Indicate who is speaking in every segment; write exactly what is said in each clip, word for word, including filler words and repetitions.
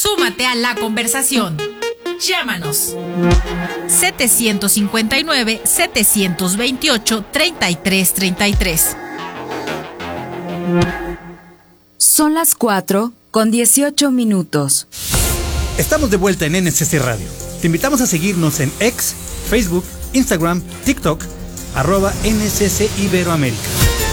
Speaker 1: Súmate a la conversación. Llámanos. setecientos cincuenta y nueve, setecientos veintiocho, treinta y tres treinta y tres.
Speaker 2: Son las cuatro con dieciocho minutos.
Speaker 3: Estamos de vuelta en N S C Radio. Te invitamos a seguirnos en X, Facebook, Instagram, TikTok, arroba N S C Iberoamérica.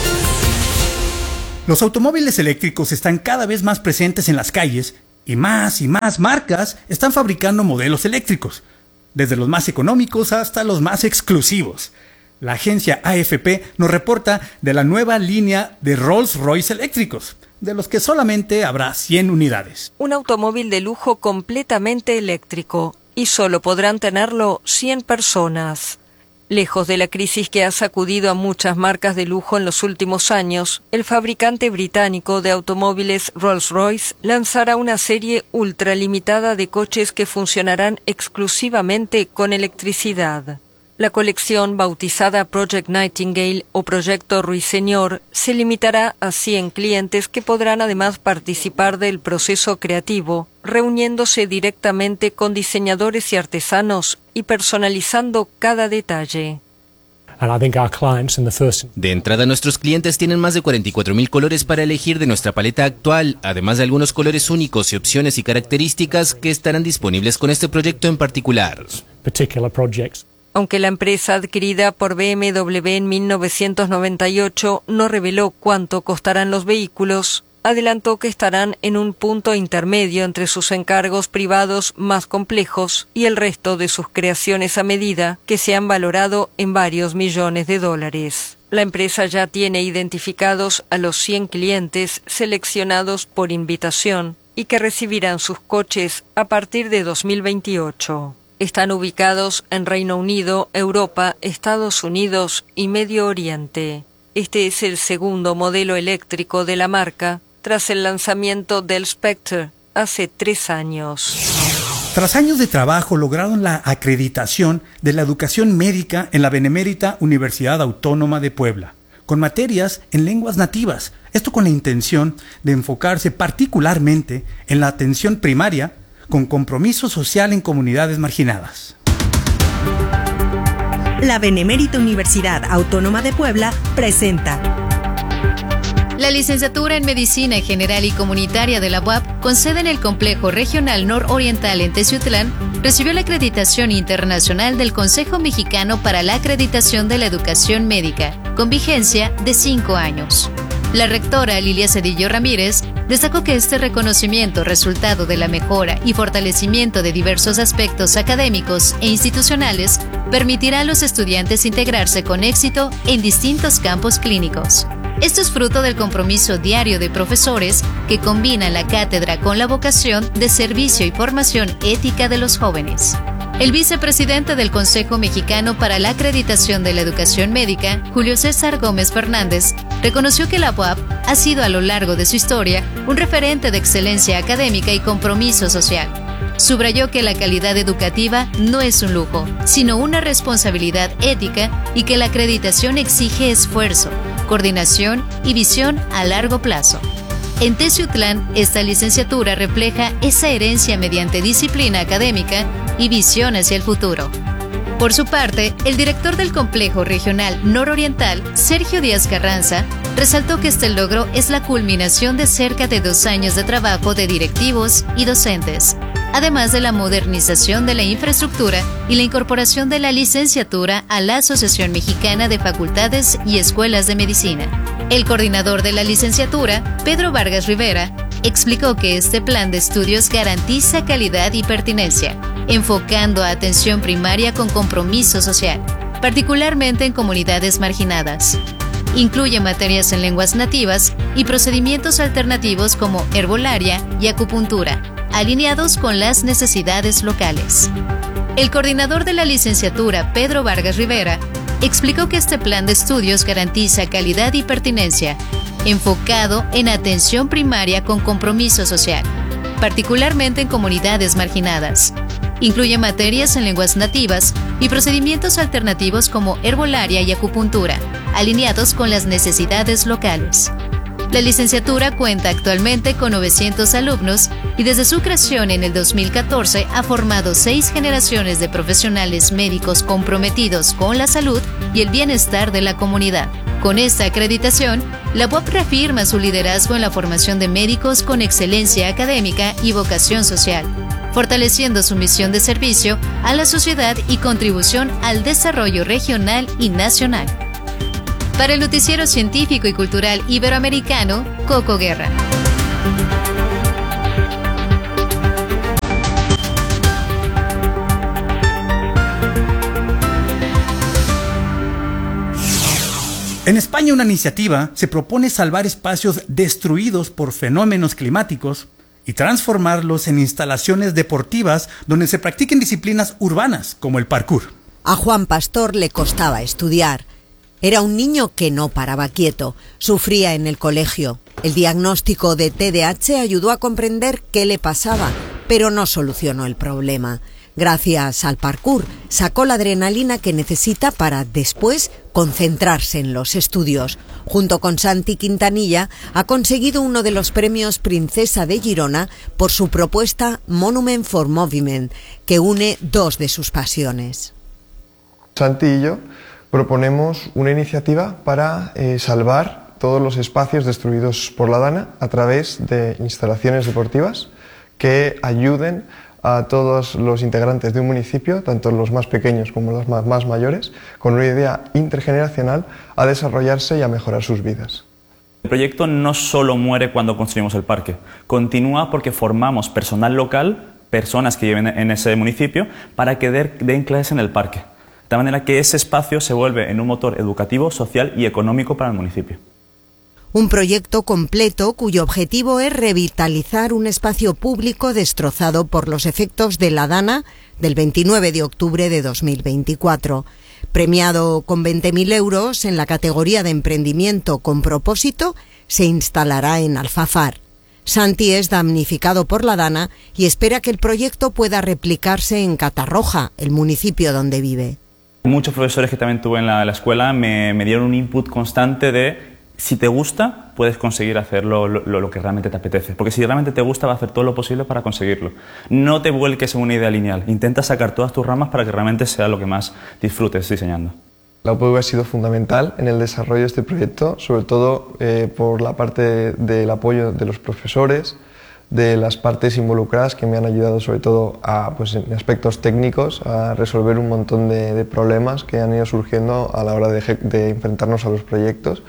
Speaker 3: Los automóviles eléctricos están cada vez más presentes en las calles y más y más marcas están fabricando modelos eléctricos, desde los más económicos hasta los más exclusivos. La agencia A F P nos reporta de la nueva línea de Rolls-Royce eléctricos, de los que solamente habrá cien unidades.
Speaker 4: Un automóvil de lujo completamente eléctrico, y solo podrán tenerlo cien personas. Lejos de la crisis que ha sacudido a muchas marcas de lujo en los últimos años, el fabricante británico de automóviles Rolls-Royce lanzará una serie ultralimitada de coches que funcionarán exclusivamente con electricidad. La colección, bautizada Project Nightingale o Proyecto Ruiseñor, se limitará a cien clientes que podrán además participar del proceso creativo, reuniéndose directamente con diseñadores y artesanos y personalizando cada detalle.
Speaker 5: De entrada, nuestros clientes tienen más de cuarenta y cuatro mil colores para elegir de nuestra paleta actual, además de algunos colores únicos y opciones y características que estarán disponibles con este proyecto en particular.
Speaker 4: Aunque la empresa adquirida por B M W en mil novecientos noventa y ocho no reveló cuánto costarán los vehículos, adelantó que estarán en un punto intermedio entre sus encargos privados más complejos y el resto de sus creaciones a medida, que se han valorado en varios millones de dólares. La empresa ya tiene identificados a los cien clientes seleccionados por invitación y que recibirán sus coches a partir de dos mil veintiocho. Están ubicados en Reino Unido, Europa, Estados Unidos y Medio Oriente. Este es el segundo modelo eléctrico de la marca, tras el lanzamiento del Spectre hace tres años.
Speaker 3: Tras años de trabajo, lograron la acreditación de la educación médica en la Benemérita Universidad Autónoma de Puebla, con materias en lenguas nativas. Esto con la intención de enfocarse particularmente en la atención primaria, con compromiso social en comunidades marginadas.
Speaker 6: La Benemérita Universidad Autónoma de Puebla presenta
Speaker 7: la licenciatura en Medicina General y Comunitaria de la U A P, con sede en el Complejo Regional Nororiental en Teciutlán, recibió la acreditación internacional del Consejo Mexicano para la Acreditación de la Educación Médica, con vigencia de cinco años. La rectora Lilia Cedillo Ramírez destacó que este reconocimiento, resultado de la mejora y fortalecimiento de diversos aspectos académicos e institucionales, permitirá a los estudiantes integrarse con éxito en distintos campos clínicos. Esto es fruto del compromiso diario de profesores que combinan la cátedra con la vocación de servicio y formación ética de los jóvenes. El vicepresidente del Consejo Mexicano para la Acreditación de la Educación Médica, Julio César Gómez Fernández, reconoció que la U A P ha sido a lo largo de su historia un referente de excelencia académica y compromiso social. Subrayó que la calidad educativa no es un lujo, sino una responsabilidad ética y que la acreditación exige esfuerzo, coordinación y visión a largo plazo. En Teciutlán, esta licenciatura refleja esa herencia mediante disciplina académica y visión hacia el futuro. Por su parte, el director del Complejo Regional Nororiental, Sergio Díaz Carranza, resaltó que este logro es la culminación de cerca de dos años de trabajo de directivos y docentes, además de la modernización de la infraestructura y la incorporación de la licenciatura a la Asociación Mexicana de Facultades y Escuelas de Medicina. El coordinador de la licenciatura, Pedro Vargas Rivera, explicó que este plan de estudios garantiza calidad y pertinencia, enfocando a atención primaria con compromiso social, particularmente en comunidades marginadas. Incluye materias en lenguas nativas y procedimientos alternativos como herbolaria y acupuntura, alineados con las necesidades locales. El coordinador de la licenciatura, Pedro Vargas Rivera, explicó que este plan de estudios garantiza calidad y pertinencia, enfocado en atención primaria con compromiso social, particularmente en comunidades marginadas. Incluye materias en lenguas nativas y procedimientos alternativos como herbolaria y acupuntura, alineados con las necesidades locales. La licenciatura cuenta actualmente con novecientos alumnos y desde su creación en el dos mil catorce ha formado seis generaciones de profesionales médicos comprometidos con la salud y el bienestar de la comunidad. Con esta acreditación, la U A P reafirma su liderazgo en la formación de médicos con excelencia académica y vocación social, fortaleciendo su misión de servicio a la sociedad y contribución al desarrollo regional y nacional. Para el Noticiero Científico y Cultural Iberoamericano, Coco Guerra.
Speaker 3: En España, una iniciativa se propone salvar espacios destruidos por fenómenos climáticos y transformarlos en instalaciones deportivas donde se practiquen disciplinas urbanas como el parkour.
Speaker 8: A Juan Pastor le costaba estudiar. Era un niño que no paraba quieto, sufría en el colegio. El diagnóstico de T D A H ayudó a comprender qué le pasaba, pero no solucionó el problema. Gracias al parkour, sacó la adrenalina que necesita para después concentrarse en los estudios. Junto con Santi Quintanilla, ha conseguido uno de los premios Princesa de Girona por su propuesta Monument for Movement, que une dos de sus pasiones.
Speaker 9: Santi y yo proponemos una iniciativa para eh, salvar todos los espacios destruidos por la DANA a través de instalaciones deportivas que ayuden a todos los integrantes de un municipio, tanto los más pequeños como los más, más mayores, con una idea intergeneracional a desarrollarse y a mejorar sus vidas.
Speaker 10: El proyecto no solo muere cuando construimos el parque, continúa porque formamos personal local, personas que viven en ese municipio, para que den clases en el parque. De manera que ese espacio se vuelve en un motor educativo, social y económico para el municipio.
Speaker 8: Un proyecto completo cuyo objetivo es revitalizar un espacio público destrozado por los efectos de la DANA del veintinueve de octubre de dos mil veinticuatro. Premiado con veinte mil euros en la categoría de emprendimiento con propósito, se instalará en Alfafar. Santi es damnificado por la DANA y espera que el proyecto pueda replicarse en Catarroja, el municipio donde vive.
Speaker 10: Muchos profesores que también tuve en la, la escuela me, me dieron un input constante de si te gusta, puedes conseguir hacer lo, lo, lo que realmente te apetece. Porque si realmente te gusta, va a hacer todo lo posible para conseguirlo. No te vuelques en una idea lineal. Intenta sacar todas tus ramas para que realmente sea lo que más disfrutes diseñando.
Speaker 9: La U P V ha sido fundamental en el desarrollo de este proyecto, sobre todo eh, por la parte del apoyo de los profesores, de las partes involucradas que me han ayudado sobre todo a, pues, en aspectos técnicos a resolver un montón de, de problemas que han ido surgiendo a la hora de, de enfrentarnos a los proyectos.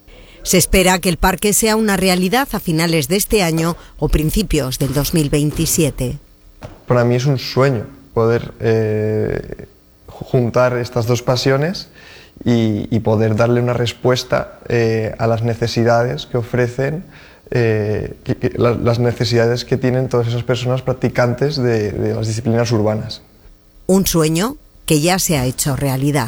Speaker 8: Se espera que el parque sea una realidad a finales de este año o principios del dos mil veintisiete.
Speaker 9: Para mí es un sueño poder eh, juntar estas dos pasiones y, y poder darle una respuesta eh, a las necesidades que ofrecen Eh, que, que, la, las necesidades que tienen todas esas personas practicantes de, de las disciplinas urbanas.
Speaker 8: Un sueño que ya se ha hecho realidad.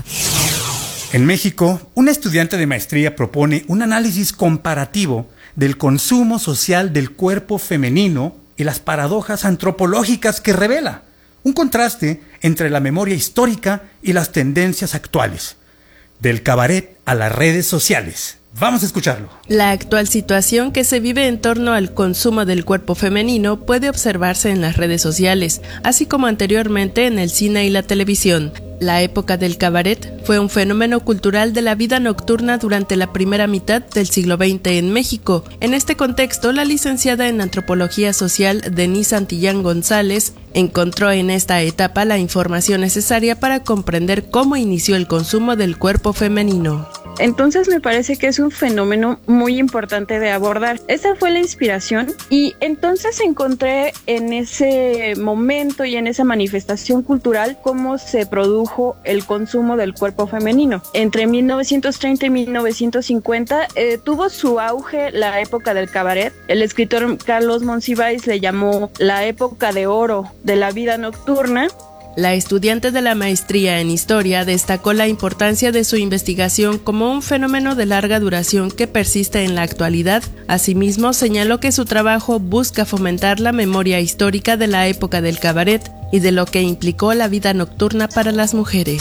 Speaker 3: En México, una estudiante de maestría propone un análisis comparativo del consumo social del cuerpo femenino y las paradojas antropológicas que revela, un contraste entre la memoria histórica y las tendencias actuales, del cabaret a las redes sociales. Vamos a escucharlo.
Speaker 11: La actual situación que se vive en torno al consumo del cuerpo femenino puede observarse en las redes sociales, así como anteriormente en el cine y la televisión. La época del cabaret fue un fenómeno cultural de la vida nocturna durante la primera mitad del siglo veinte en México. En este contexto, la licenciada en Antropología Social Denise Santillán González encontró en esta etapa la información necesaria para comprender cómo inició el consumo del cuerpo femenino.
Speaker 12: Entonces me parece que es un fenómeno muy importante de abordar. Esa fue la inspiración y entonces encontré en ese momento y en esa manifestación cultural cómo se produjo el consumo del cuerpo femenino. Entre mil novecientos treinta y mil novecientos cincuenta eh, tuvo su auge la época del cabaret. El escritor Carlos Monsiváis le llamó la época de oro de la vida nocturna.
Speaker 11: La estudiante de la maestría en Historia destacó la importancia de su investigación como un fenómeno de larga duración que persiste en la actualidad. Asimismo, señaló que su trabajo busca fomentar la memoria histórica de la época del cabaret y de lo que implicó la vida nocturna para las mujeres.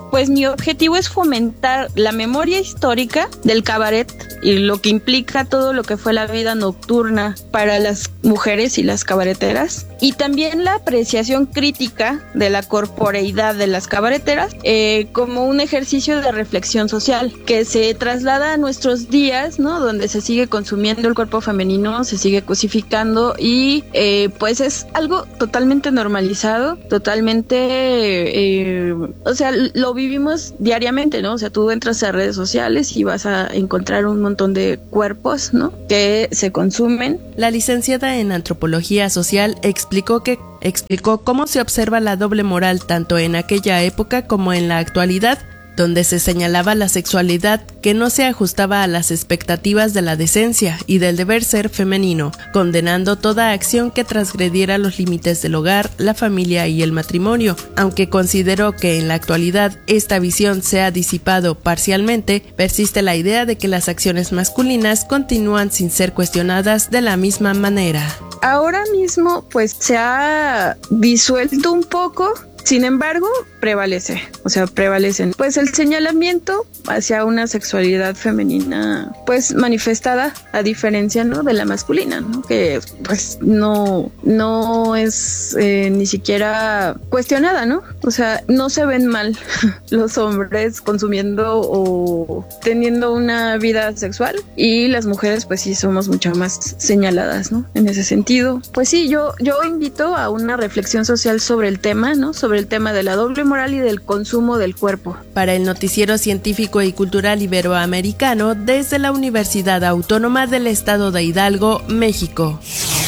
Speaker 12: pues mi objetivo es fomentar la memoria histórica del cabaret y lo que implica todo lo que fue la vida nocturna para las mujeres y las cabareteras, y también la apreciación crítica de la corporeidad de las cabareteras eh, como un ejercicio de reflexión social que se traslada a nuestros días, ¿no? Donde se sigue consumiendo el cuerpo femenino, se sigue cosificando y eh, pues es algo totalmente normalizado, totalmente, eh, o sea, lo vivimos diariamente, ¿no? O sea, tú entras a redes sociales y vas a encontrar un montón de cuerpos, ¿no? Que se consumen.
Speaker 11: La licenciada en Antropología Social explicó que explicó cómo se observa la doble moral tanto en aquella época como en la actualidad, donde se señalaba la sexualidad que no se ajustaba a las expectativas de la decencia y del deber ser femenino, condenando toda acción que transgrediera los límites del hogar, la familia y el matrimonio, aunque consideró que en la actualidad esta visión se ha disipado parcialmente, persiste la idea de que las acciones masculinas continúan sin ser cuestionadas de la misma manera.
Speaker 12: Ahora mismo pues se ha disuelto un poco. Sin embargo, prevalece, o sea, prevalecen. Pues el señalamiento hacia una sexualidad femenina, pues manifestada, a diferencia, ¿no? De la masculina, ¿no? Que pues no, no es eh, ni siquiera cuestionada, ¿no? O sea, no se ven mal los hombres consumiendo o teniendo una vida sexual, y las mujeres pues sí somos mucho más señaladas, ¿no? En ese sentido, pues sí, yo, yo invito a una reflexión social sobre el tema, ¿no? Sobre el tema de la doble moral y del consumo del cuerpo.
Speaker 11: Para el Noticiero Científico y Cultural Iberoamericano, desde la Universidad Autónoma del Estado de Hidalgo, México.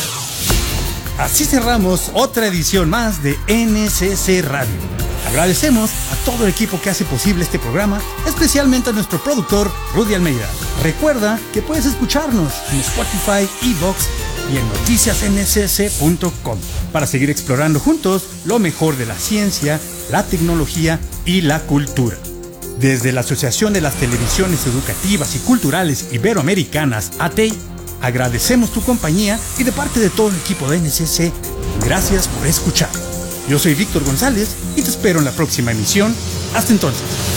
Speaker 3: Así cerramos otra edición más de N C C Radio. Agradecemos a todo el equipo que hace posible este programa, especialmente a nuestro productor Rudy Almeida. Recuerda que puedes escucharnos en Spotify, iVoox y en noticias n c c punto com para seguir explorando juntos lo mejor de la ciencia, la tecnología y la cultura. Desde la Asociación de las Televisiones Educativas y Culturales Iberoamericanas, A T E I, agradecemos tu compañía y de parte de todo el equipo de N C C, gracias por escuchar. Yo soy Víctor González y te espero en la próxima emisión. Hasta entonces.